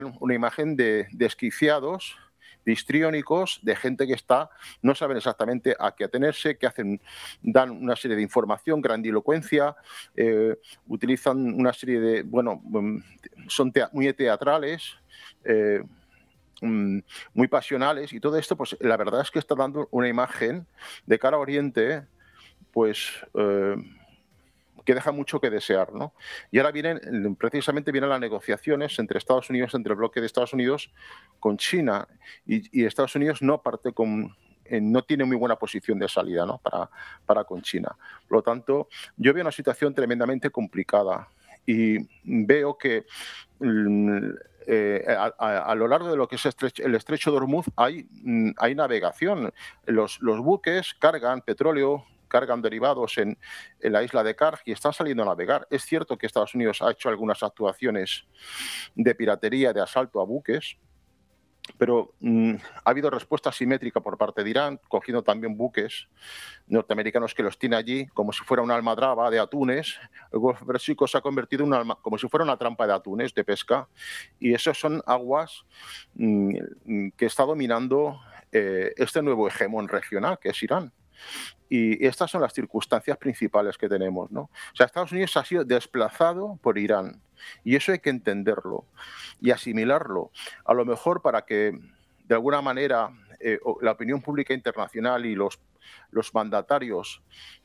una imagen de desquiciados, de histriónicos, de gente que no saben exactamente a qué atenerse, que dan una serie de información, grandilocuencia, utilizan una serie de, son muy teatrales, muy pasionales, y todo esto, pues la verdad es que está dando una imagen de cara a Oriente, pues que deja mucho que desear, ¿no? Y ahora precisamente vienen las negociaciones entre Estados Unidos, entre el bloque de Estados Unidos con China, y Estados Unidos no tiene muy buena posición de salida, ¿no? para con China. Por lo tanto, yo veo una situación tremendamente complicada y veo que a lo largo de lo que es el estrecho de Hormuz hay navegación. Los buques cargan petróleo, cargan derivados en la isla de Karg y están saliendo a navegar. Es cierto que Estados Unidos ha hecho algunas actuaciones de piratería, de asalto a buques, pero ha habido respuesta simétrica por parte de Irán, cogiendo también buques norteamericanos que los tiene allí como si fuera una almadraba de atunes. El Golfo Pérsico se ha convertido como si fuera una trampa de atunes de pesca, y esas son aguas que está dominando este nuevo hegemón regional, que es Irán. Y estas son las circunstancias principales que tenemos, ¿no? O sea, Estados Unidos ha sido desplazado por Irán, y eso hay que entenderlo y asimilarlo. A lo mejor para que, de alguna manera, la opinión pública internacional y los mandatarios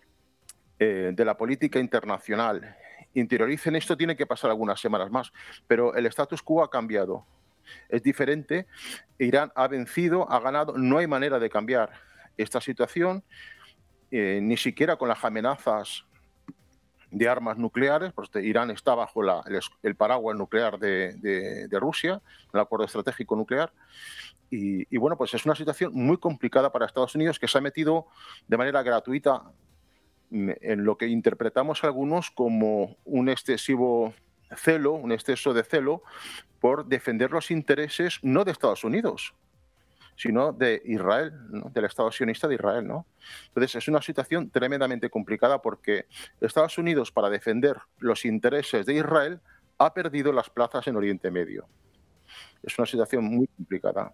de la política internacional interioricen esto, tiene que pasar algunas semanas más. Pero el status quo ha cambiado. Es diferente. Irán ha vencido, ha ganado. No hay manera de cambiar esta situación, ni siquiera con las amenazas de armas nucleares, porque Irán está bajo el paraguas nuclear de Rusia, el acuerdo estratégico nuclear. Y bueno, pues es una situación muy complicada para Estados Unidos, que se ha metido de manera gratuita en lo que interpretamos algunos como un exceso de celo por defender los intereses no de Estados Unidos, sino de Israel, ¿no? Del Estado sionista de Israel, ¿no? Entonces es una situación tremendamente complicada, porque Estados Unidos, para defender los intereses de Israel, ha perdido las plazas en Oriente Medio. Es una situación muy complicada.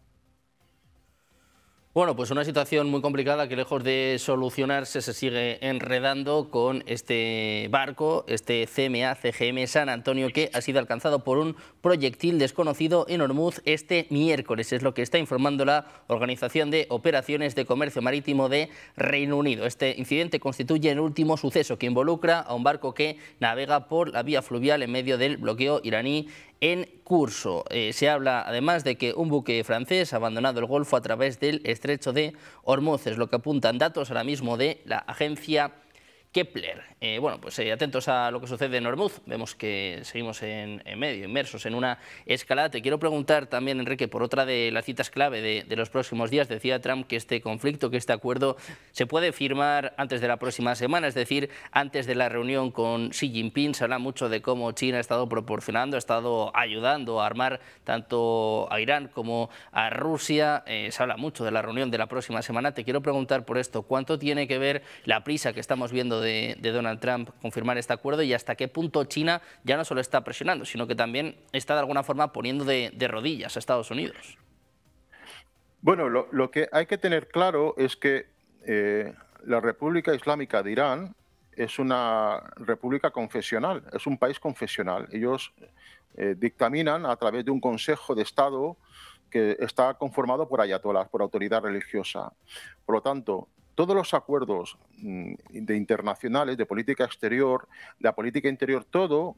Bueno, pues una situación muy complicada que, lejos de solucionarse, se sigue enredando con este barco, este CMA-CGM San Antonio, que ha sido alcanzado por un proyectil desconocido en Hormuz este miércoles. Es lo que está informando la Organización de Operaciones de Comercio Marítimo de Reino Unido. Este incidente constituye el último suceso que involucra a un barco que navega por la vía fluvial en medio del bloqueo iraní en curso. Se habla además de que un buque francés ha abandonado el Golfo a través del estrecho de Hormuz, es lo que apuntan datos ahora mismo de la agencia Kepler. Bueno, pues atentos a lo que sucede en Hormuz. Vemos que seguimos en medio, inmersos en una escalada. Te quiero preguntar también, Enrique, por otra de las citas clave de los próximos días. Decía Trump que este conflicto, que este acuerdo se puede firmar antes de la próxima semana, es decir, antes de la reunión con Xi Jinping. Se habla mucho de cómo China ha estado proporcionando, ha estado ayudando a armar tanto a Irán como a Rusia. Se habla mucho de la reunión de la próxima semana. Te quiero preguntar por esto: ¿cuánto tiene que ver la prisa que estamos viendo de Donald Trump confirmar este acuerdo, y hasta qué punto China ya no solo está presionando, sino que también está de alguna forma poniendo de rodillas a Estados Unidos? Bueno, lo que hay que tener claro es que la República Islámica de Irán es una república confesional, es un país confesional. Ellos dictaminan a través de un Consejo de Estado que está conformado por ayatolás, por autoridad religiosa. Por lo tanto, todos los acuerdos internacionales de política exterior, de la política interior, todo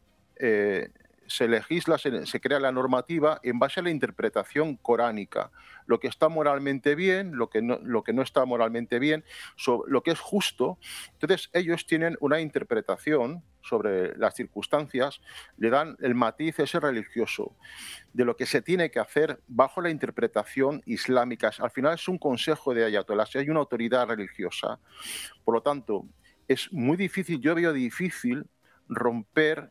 se legisla, se crea la normativa en base a la interpretación coránica. Lo que está moralmente bien, lo que no está moralmente bien, lo que es justo. Entonces ellos tienen una interpretación sobre las circunstancias, le dan el matiz ese religioso de lo que se tiene que hacer bajo la interpretación islámica. Al final es un consejo de ayatolás, hay una autoridad religiosa. Por lo tanto, es muy difícil, yo veo difícil romper,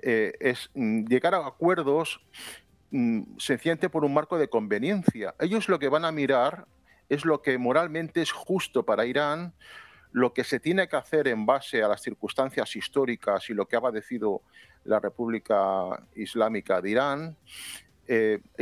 llegar a acuerdos sencillamente por un marco de conveniencia. Ellos lo que van a mirar es lo que moralmente es justo para Irán, lo que se tiene que hacer en base a las circunstancias históricas y lo que ha padecido la República Islámica de Irán.